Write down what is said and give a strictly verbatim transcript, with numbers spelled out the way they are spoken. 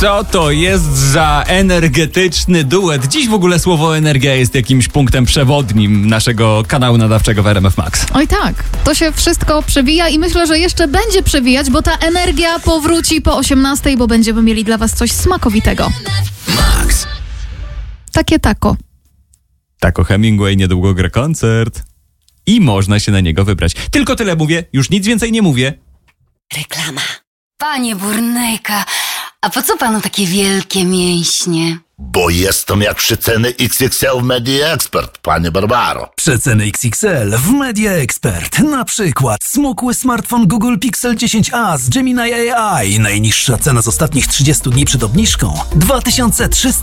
Co to jest za energetyczny duet? Dziś w ogóle słowo energia jest jakimś punktem przewodnim naszego kanału nadawczego w R M F Max. Oj tak, to się wszystko przewija i myślę, że jeszcze będzie przewijać, bo ta energia powróci po osiemnastej, bo będziemy mieli dla was coś smakowitego. Max. Takie tako. Tako Hemingway niedługo gra koncert. I można się na niego wybrać. Tylko tyle mówię, już nic więcej nie mówię. Reklama. Panie Burnejka, a po co panu takie wielkie mięśnie? Bo jestem jak przeceny X X L w Media Expert, panie Barbaro. Przeceny X X L w Media Expert. Na przykład smukły smartfon Google Pixel dziesięć a z Gemini A I. Najniższa cena z ostatnich trzydziestu dni przed obniżką dwa tysiące trzysta